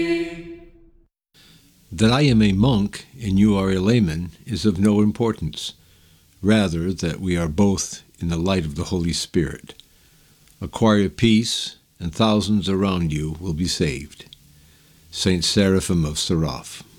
That I am a monk and you are a layman is of no importance. Rather, that we are both in the light of the Holy Spirit. Acquire peace, and thousands around you will be saved. Saint Seraphim of Sarov.